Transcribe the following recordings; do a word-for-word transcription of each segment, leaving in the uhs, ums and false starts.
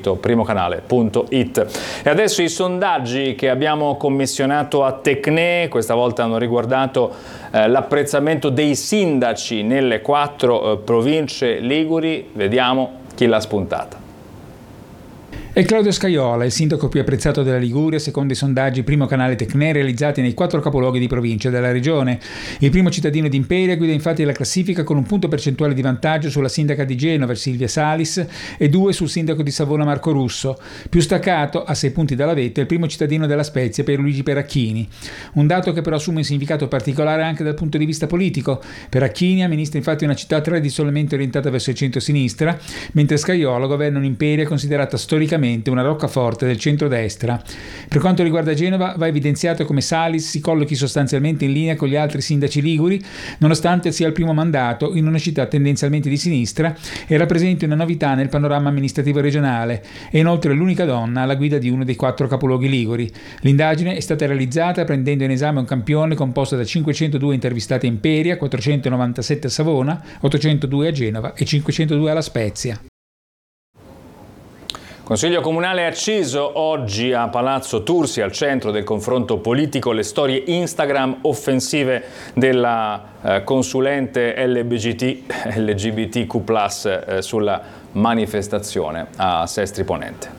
sito primocanale punto it. E adesso i sondaggi che abbiamo commissionato a Tecne, questa volta hanno riguardato eh, l'apprezzamento dei sindaci nelle quattro eh, province liguri. Vediamo chi l'ha spuntata. È Claudio Scajola, il sindaco più apprezzato della Liguria, secondo i sondaggi Primo Canale Tecne realizzati nei quattro capoluoghi di provincia della regione. Il primo cittadino di Imperia guida infatti la classifica con un punto percentuale di vantaggio sulla sindaca di Genova, Silvia Salis, e due sul sindaco di Savona, Marco Russo. Più staccato, a sei punti dalla vetta, il primo cittadino della Spezia, Pierluigi Peracchini. Un dato che però assume un significato particolare anche dal punto di vista politico. Peracchini amministra infatti una città tradizionalmente orientata verso il centro-sinistra, mentre Scajola governa un'Imperia considerata storicamente una roccaforte del centrodestra. Per quanto riguarda Genova, va evidenziato come Salis si collochi sostanzialmente in linea con gli altri sindaci liguri, nonostante sia il primo mandato in una città tendenzialmente di sinistra e rappresenti una novità nel panorama amministrativo regionale. È inoltre l'unica donna alla guida di uno dei quattro capoluoghi liguri. L'indagine è stata realizzata prendendo in esame un campione composto da cinquecentodue intervistati a Imperia, quattrocentonovantasette a Savona, ottocentodue a Genova e cinquecentodue alla Spezia. Consiglio Comunale a Ciso, oggi a Palazzo Tursi, al centro del confronto politico, le storie Instagram offensive della eh, consulente L G B T Q plus, eh, sulla manifestazione a Sestri Ponente.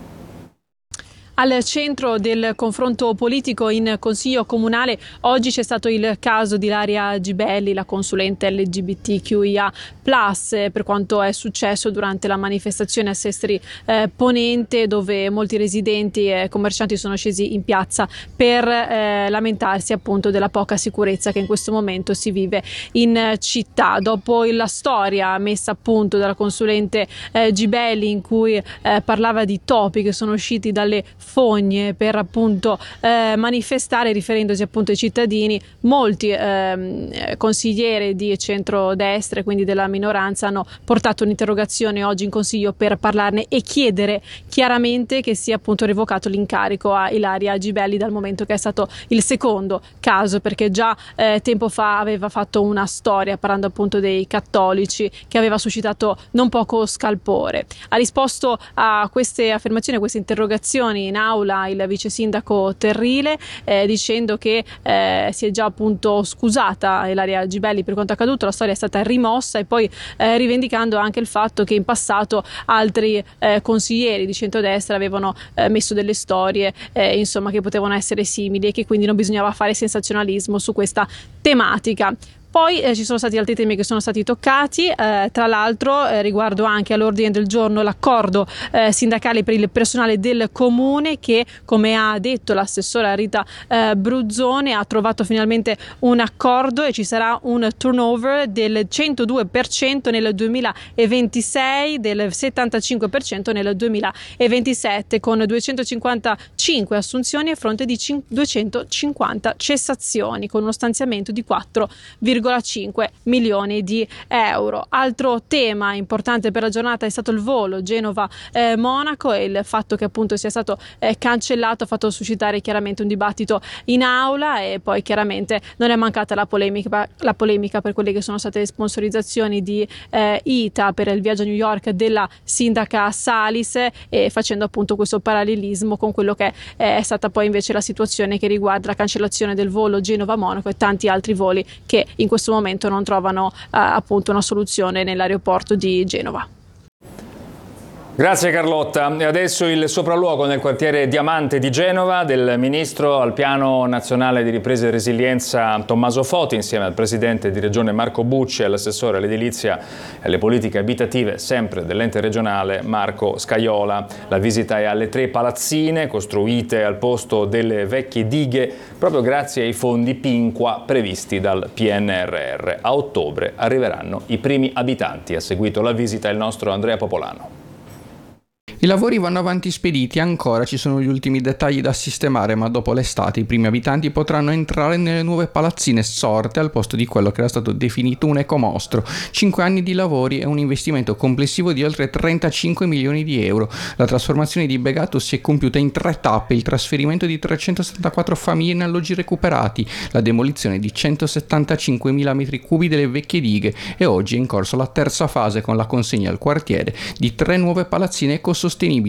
Al centro del confronto politico in Consiglio Comunale oggi c'è stato il caso di Ilaria Gibelli, la consulente L G B T Q I A plus, per quanto è successo durante la manifestazione a Sestri eh, Ponente, dove molti residenti e commercianti sono scesi in piazza per eh, lamentarsi appunto della poca sicurezza che in questo momento si vive in città. Dopo la storia messa a punto dalla consulente eh, Gibelli, in cui eh, parlava di topi che sono usciti dalle fogne per appunto eh, manifestare, riferendosi appunto ai cittadini, molti eh, consiglieri di centrodestra, quindi della minoranza, hanno portato un'interrogazione oggi in Consiglio per parlarne e chiedere chiaramente che sia appunto revocato l'incarico a Ilaria Gibelli, dal momento che è stato il secondo caso, perché già eh, tempo fa aveva fatto una storia parlando appunto dei cattolici che aveva suscitato non poco scalpore. Ha risposto a queste affermazioni, a queste interrogazioni in aula il vice sindaco Terrile, eh, dicendo che eh, si è già appunto scusata Ilaria Gibelli per quanto accaduto, la storia è stata rimossa, e poi eh, rivendicando anche il fatto che in passato altri eh, consiglieri di centrodestra avevano eh, messo delle storie eh, insomma che potevano essere simili e che quindi non bisognava fare sensazionalismo su questa tematica. Poi eh, ci sono stati altri temi che sono stati toccati, eh, tra l'altro eh, riguardo anche all'ordine del giorno l'accordo eh, sindacale per il personale del comune, che, come ha detto l'assessora Rita eh, Bruzzone, ha trovato finalmente un accordo e ci sarà un turnover del centodue per cento nel duemilaventisei, del settantacinque per cento nel duemilaventisette, con duecentocinquantacinque assunzioni a fronte di duecentocinquanta cessazioni, con uno stanziamento di quattro virgola cinque milioni di euro. Altro tema importante per la giornata è stato il volo Genova-Monaco eh, e il fatto che appunto sia stato eh, cancellato ha fatto suscitare chiaramente un dibattito in aula, e poi chiaramente non è mancata la polemica, la polemica per quelle che sono state le sponsorizzazioni di eh, I T A per il viaggio a New York della sindaca Salis, e eh, facendo appunto questo parallelismo con quello che eh, è stata poi invece la situazione che riguarda la cancellazione del volo Genova-Monaco e tanti altri voli che in questo momento non trovano eh, appunto una soluzione nell'aeroporto di Genova. Grazie Carlotta. E adesso il sopralluogo nel quartiere Diamante di Genova del ministro al Piano Nazionale di Ripresa e Resilienza Tommaso Foti, insieme al presidente di Regione Marco Bucci e all'assessore all'edilizia e alle politiche abitative sempre dell'ente regionale Marco Scajola. La visita è alle tre palazzine costruite al posto delle vecchie dighe proprio grazie ai fondi Pinqua previsti dal P N R R. A ottobre arriveranno i primi abitanti. Ha seguito la visita il nostro Andrea Popolano. I lavori vanno avanti spediti, ancora ci sono gli ultimi dettagli da sistemare, ma dopo l'estate i primi abitanti potranno entrare nelle nuove palazzine sorte al posto di quello che era stato definito un ecomostro. Cinque anni di lavori e un investimento complessivo di oltre trentacinque milioni di euro. La trasformazione di Begato si è compiuta in tre tappe: il trasferimento di trecentosettantaquattro famiglie in alloggi recuperati, la demolizione di centosettantacinquemila metri cubi delle vecchie dighe, e oggi è in corso la terza fase con la consegna al quartiere di tre nuove palazzine ecosostenibili